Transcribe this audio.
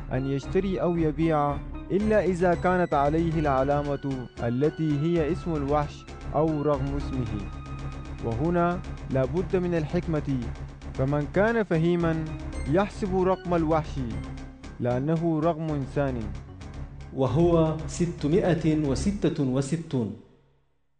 أن يشتري أو يبيع إلا إذا كانت عليه العلامة التي هي اسم الوحش أو رقم اسمه. وهنا لا بد من الحكمة، فمن كان فهيما يحسب رقم الوحش لأنه رقم إنسان. وهو 666.